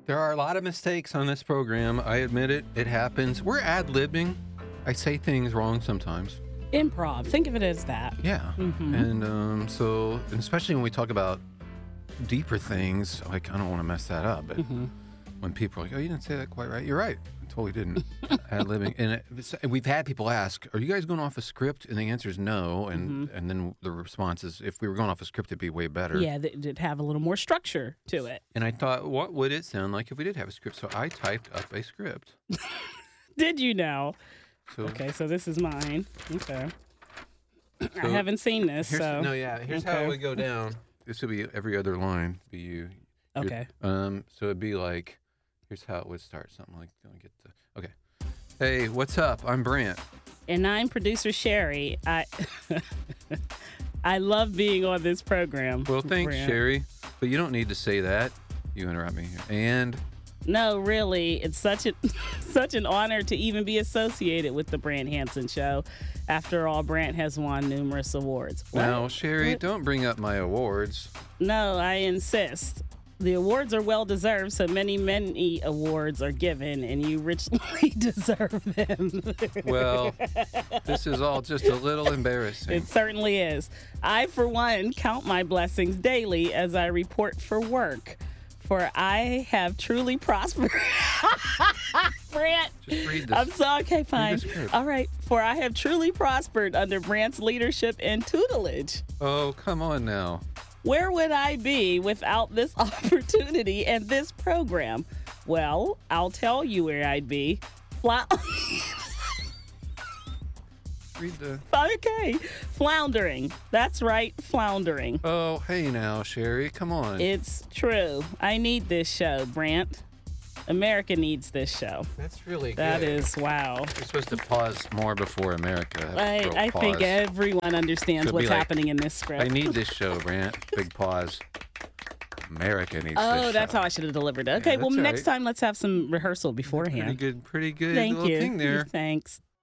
There are a lot of mistakes on this program. I admit it. It happens. We're ad-libbing. I say things wrong sometimes. Improv. Think of it as that. Yeah. And and especially when we talk about deeper things, like I don't want to mess that up, but when people are like, oh, you didn't say that quite right. You're right. I totally didn't. Ad-libbing. And we've had people ask, are you guys going off a script? And the answer is no. And then the response is, if we were going off a script, it'd be way better. Yeah, it'd have a little more structure to it. And I thought, what would it sound like if we did have a script? So I typed up a script. Did you know? So, Okay, so this is mine. Okay. I haven't seen this, so. No, yeah. Here's how it would go down. This would be every other line. Be you. Okay. So it'd be like, here's how it would start. Something like, don't get the. Okay. Hey, what's up? I'm Brant. And I'm producer Sherry. I love being on this program. Well, thanks, Brant. Sherry. But you don't need to say that. You interrupt me here. And No, really, it's such an honor to even be associated with the Brant Hansen Show. After all, Brant has won numerous awards. now, What? Sherry, What? don't bring up my awards. No, I insist. The awards are well deserved, so many awards are given, and you richly deserve them. Well, this is all just a little embarrassing. It certainly is. I, for one, count my blessings daily as I report for work, for I have truly prospered. Brant, Just read this. I'm so okay, fine. the script. All right, for I have truly prospered under Brant's leadership and tutelage. Oh, come on now. Where would I be without this opportunity and this program? Well, I'll tell you where I'd be. Read the. Okay, floundering. That's right, floundering. Oh, hey now, Sherry. Come on. It's true. I need this show, Brant. America needs this show. That's really good. That is, wow. You're supposed to pause more before America. I think everyone understands So it'd be what's like, happening in this script. I need this show, Brant. Big pause. America needs this Oh, show. that's how I should have delivered it. Okay, well, that's all next right. time let's have some rehearsal beforehand. Pretty good Thank little you. thing there. Thanks.